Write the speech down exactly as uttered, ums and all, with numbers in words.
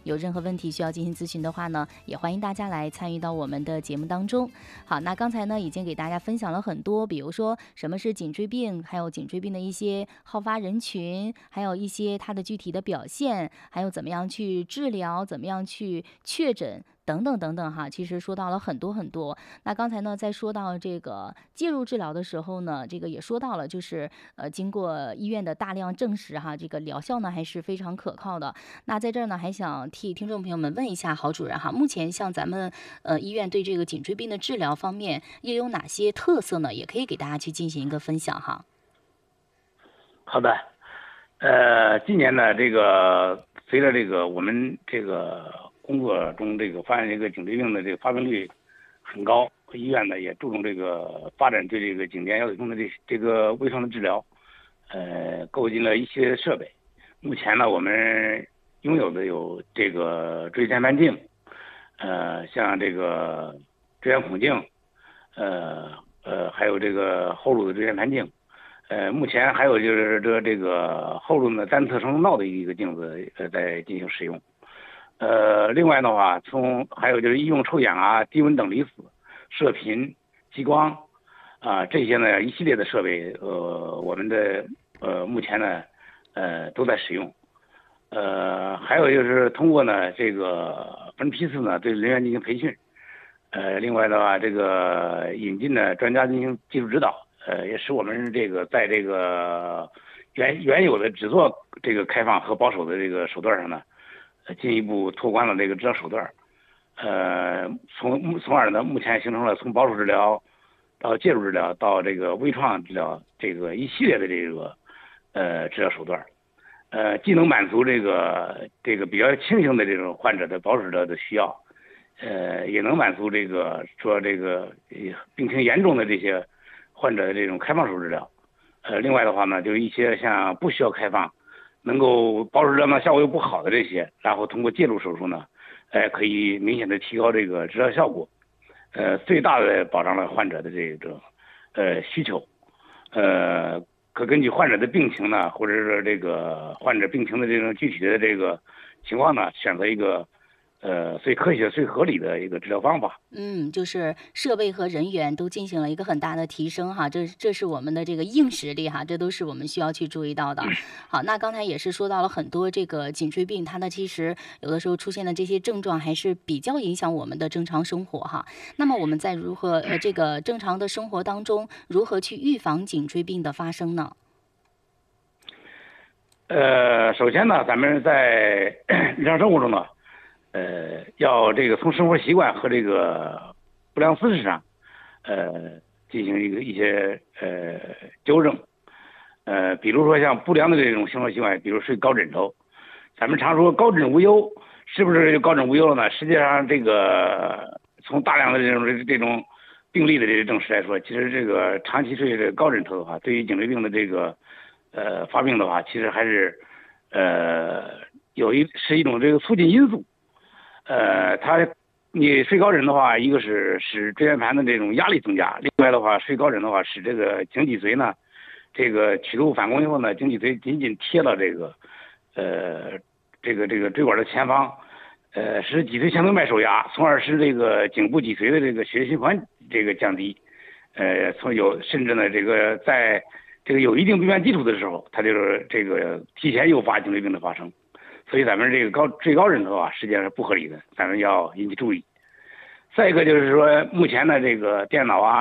有任何问题需要进行咨询的话呢，也欢迎大家来参与到我们的节目当中。好，那刚才呢已经给大家分享了很多，比如说什么是颈椎病，还有颈椎病的一些好发人群，还有一些它的具体的表现，还有怎么样去治疗，怎么样去确诊等等等等哈，其实说到了很多很多。那刚才呢，在说到这个介入治疗的时候呢，这个也说到了，就是呃，经过医院的大量证实哈，这个疗效呢还是非常可靠的。那在这儿呢，还想替听众朋友们问一下郝主任哈，目前像咱们呃医院对这个颈椎病的治疗方面又有哪些特色呢？也可以给大家去进行一个分享哈。 好的，呃，今年呢，这个随着这个我们这个工作中这个发现这个颈椎病的这个发病率很高，医院呢也注重这个发展对这个颈肩腰腿痛的这这个微创的治疗，呃，购进了一些设备。目前呢，我们拥有的有这个椎间盘镜，呃，像这个椎间孔镜，呃呃，还有这个后颅的椎间盘镜。呃，目前还有就是这这个后颅的单侧承动闹的一个镜子，呃，在进行使用。呃，另外的话，从还有就是医用抽氧啊、低温等离子、射频、激光啊、这些呢一系列的设备，呃，我们的呃目前呢呃都在使用。呃，还有就是通过呢这个分批次呢对人员进行培训。呃，另外的话，这个引进呢专家进行技术指导。呃，也使我们这个在这个原原有的只做这个开放和保守的这个手段上呢，呃，进一步拓宽了这个治疗手段，呃，从从而呢，目前形成了从保守治疗到介入治疗到这个微创治疗这个一系列的这个呃治疗手段，呃，既能满足这个这个比较轻型的这种患者的保守治疗的需要，呃，也能满足这个说这个病情严重的这些患者的这种开放手治疗，呃，另外的话呢，就是一些像不需要开放，能够保守治疗呢效果又不好的这些，然后通过介入手术呢，呃，可以明显的提高这个治疗效果，呃，最大的保障了患者的这种呃需求，呃，可根据患者的病情呢，或者是这个患者病情的这种具体的这个情况呢，选择一个呃最科学、最合理的一个治疗方法。 嗯，就是设备和人员都进行了一个很大的提升哈，这这是我们的这个硬实力哈，这都是我们需要去注意到的。好，那刚才也是说到了很多这个颈椎病，它的其实有的时候出现的这些症状还是比较影响我们的正常生活哈。那么我们在如何呃这个正常的生活当中，如何去预防颈椎病的发生呢？ 呃，首先呢，咱们在日常生活中呢，呃，要这个从生活习惯和这个不良姿势上，呃，进行一个一些呃纠正。呃，比如说像不良的这种生活习惯，比如睡高枕头，咱们常说高枕无忧，是不是就高枕无忧了呢？实际上，这个从大量的这种这种病例的这个证实来说，其实这个长期睡这个高枕头的话，对于颈椎病的这个呃发病的话，其实还是呃有一是一种这个促进因素。呃，它你睡高枕的话，一个是使椎间盘的这种压力增加，另外的话，睡高枕的话，使这个颈脊髓呢，这个曲度反弓以后呢，颈脊髓紧紧贴到这个呃这个这个椎管的前方，呃，使脊髓前动脉受压，从而使这个颈部脊髓的这个血液循环这个降低，呃，从有甚至呢这个在这个有一定病变基础的时候，它就是这个提前诱发颈椎病的发生。所以咱们这个高睡高枕头啊，实际上是不合理的，咱们要引起注意。再一个就是说，目前的这个电脑啊。